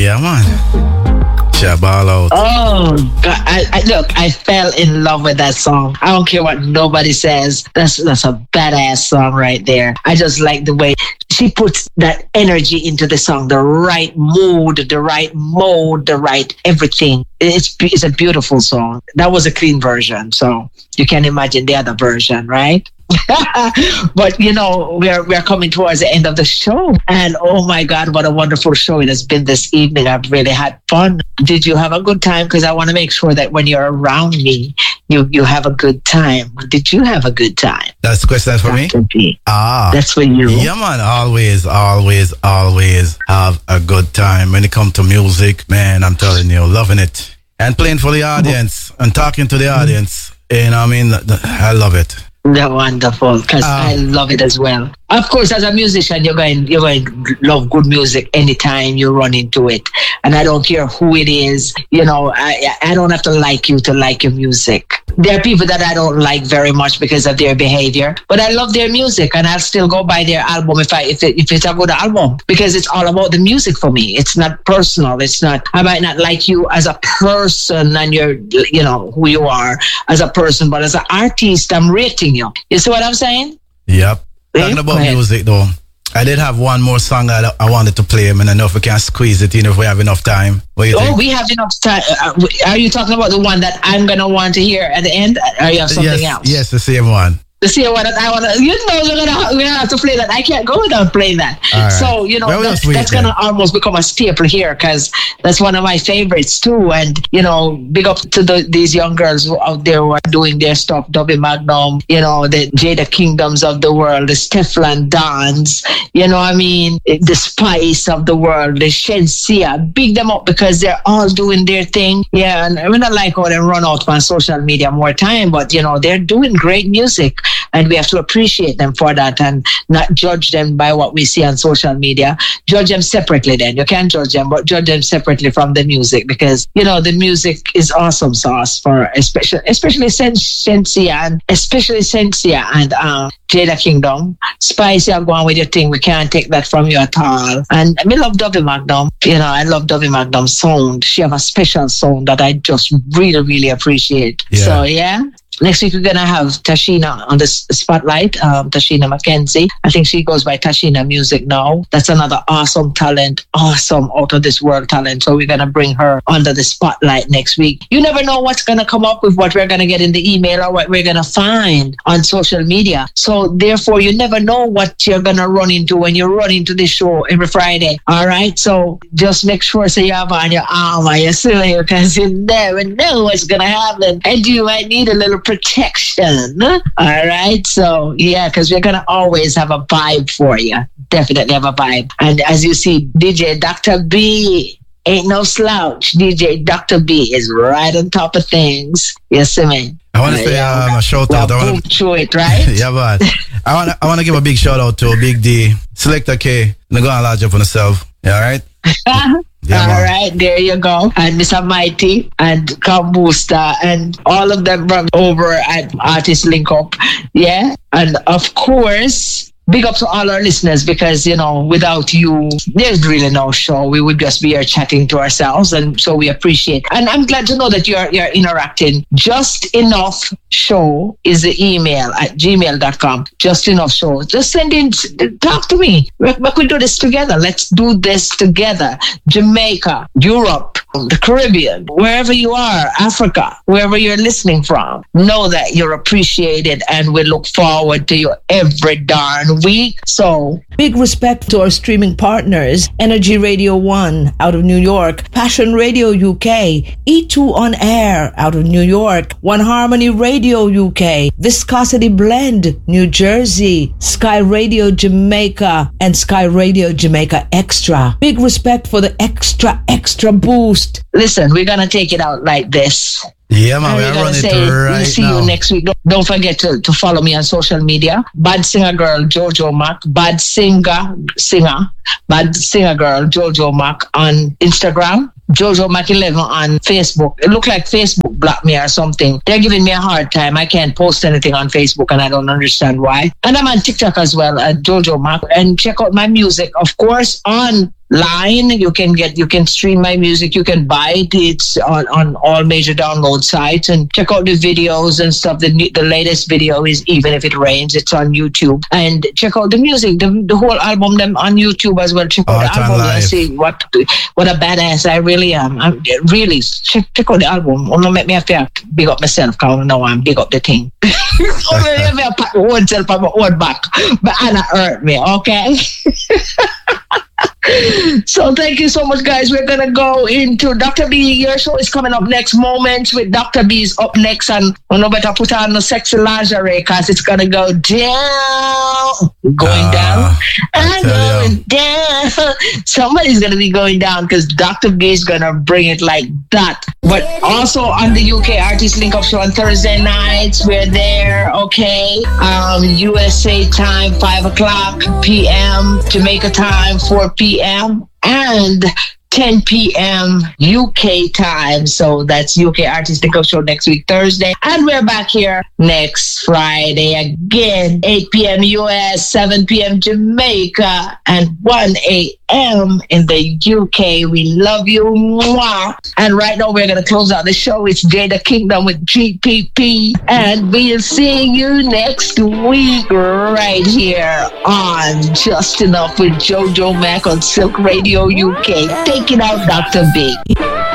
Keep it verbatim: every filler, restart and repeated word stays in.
Yeah, man. Ball out. Oh, God. I, I, look, I fell in love with that song. I don't care what nobody says. That's that's a badass song right there. I just like the way she puts that energy into the song, the right mood, the right mode, the right everything. It's it's a beautiful song. That was a clean version, so you can imagine the other version, right? But you know, we're we're coming towards the end of the show, and oh my God, what a wonderful show it has been this evening. I've really had fun. Did you have a good time? Because I want to make sure that when you're around me, you you have a good time. Did you have a good time? That's the question for me. B. Ah, that's for you. Yeah, man. Always, always, always have a good time when it comes to music. Man, I'm telling you, loving it and playing for the audience and talking to the audience. And I mean, I love it. They're wonderful because uh, I love it as well. Of course, as a musician, you're going you're going to love good music anytime you run into it, and I don't care who it is. You know, I I don't have to like you to like your music. There are people that I don't like very much because of their behavior, but I love their music, and I'll still go buy their album if I if it, if it's a good album, because it's all about the music for me. It's not personal. It's not. I might not like you as a person, and you're you know who you are as a person, but as an artist, I'm rating you. You see what I'm saying? Yep. Talking about music though, I did have one more song I, I wanted to play. I mean, I know if we can squeeze it in if we have enough time. What do you oh, think? we have enough time. Are you talking about the one that I'm going to want to hear at the end? Or you have something yes, else? Yes, the same one. The same one that I want to, you know, we're going to, we're gonna have to play that. I can't go without playing that. Right. So, you know, well, that's, that's going to almost become a staple here because that's one of my favorites too. And, you know, big up to the, these young girls who out there who are doing their stuff, Dubby Magnum, you know, the Jada Kingdoms of the world, the Stefflon Dons, you know what I mean? The Spice of the world, the Shensia, big them up because they're all doing their thing. Yeah, and I mean, I like how they run out on social media more time, but, you know, they're doing great music. And we have to appreciate them for that and not judge them by what we see on social media. Judge them separately then. You can't judge them, but judge them separately from the music because, you know, the music is awesome sauce for especially, especially Shensia and especially Shensia and uh, Jada Kingdom. Spice, you're going with your thing. We can't take that from you at all. And I love Dubby Magnum. You know, I love Dubby Magnum's sound. She have a special sound that I just really, really appreciate. Yeah. So, yeah. Next week, we're going to have Tashina on the spotlight, um, Tashina McKenzie. I think she goes by Tashina Music now. That's another awesome talent, awesome out of this world talent. So we're going to bring her under the spotlight next week. You never know what's going to come up with what we're going to get in the email or what we're going to find on social media. So therefore, you never know what you're going to run into when you run into the show every Friday. All right. So just make sure so you have on your arm or your sleeve because you never know what's going to happen. And you might need a little protection. All right. So, yeah, because we're going to always have a vibe for you. Definitely have a vibe. And as you see, D J Doctor B ain't no slouch. D J Doctor B is right on top of things. Yes, sir, man. I want to say um, a shout out. I want to through it, right? Yeah, but I want to I want to give a big shout out to Big D, Selector K, and go and large up on yourself. Yeah, all right? Yeah, all right, there you go. And Mister Mighty and Kambusta and all of them from over at Artist Link Up. Yeah. And of course, big up to all our listeners because, you know, without you, there's really no show. We would just be here chatting to ourselves. And so we appreciate. And I'm glad to know that you're you're interacting. Just Enough Show is the email at gmail dot com. Just Enough Show. Just send in, talk to me. We, we could do this together. Let's do this together. Jamaica, Europe, the Caribbean, wherever you are, Africa, wherever you're listening from, know that you're appreciated and we look forward to you every darn week. So big respect to our streaming partners, Energy Radio One out of New York, Passion Radio U K, E two On Air out of New York, One Harmony Radio U K, Viscosity Blend New Jersey, Sky Radio Jamaica, and Sky Radio Jamaica Extra. Big respect for the extra extra boost. Listen, we're gonna take it out like this. Yeah, man, we're running it right we'll see now. you next week. Don't, don't forget to, to follow me on social media. Bad Singer Girl, Jojo Mac. Bad Singer, Singer. Bad Singer Girl, Jojo Mac on Instagram. Jojo Mac eleven on Facebook. It looked like Facebook blocked me or something. They're giving me a hard time. I can't post anything on Facebook and I don't understand why. And I'm on TikTok as well at Jojo Mac. And check out my music, of course, on line. You can get, you can stream my music. You can buy it. It's on, on all major download sites, and check out the videos and stuff. The, the latest video is Even If It Rains. It's on YouTube. And check out the music, the, the whole album them on YouTube as well. Check out Art the album and see what what a badass I really am. I'm really check, check out the album. Don't make me have to big up myself, because I know I'm big up the thing. Only let me pat my own self on my own back, but Anna hurt me, okay? So thank you so much, guys. We're gonna go into Doctor B. Your show is coming up next. Moments with Doctor B is up next, and I know better put on the sexy lingerie, because it's gonna go down, going uh, down, and going down. Somebody's gonna be going down, because Doctor B is gonna bring it like that. But also on the U K Artist Link Up Show on Thursday nights, we're there. Okay, um, U S A time five o'clock p m, Jamaica time four p m, and ten p.m. U K time. So that's U K Artist Link Up Show next week, Thursday. And we're back here next Friday again, eight p.m. U S, seven p.m. Jamaica, and one a.m. in the U K. We love you. Mwah. And right now we're going to close out the show. It's Jada Kingdom with G P P. And we'll see you next week right here on Just Enough with JoJo Mack on Silk Radio U K. Take it out, Doctor B.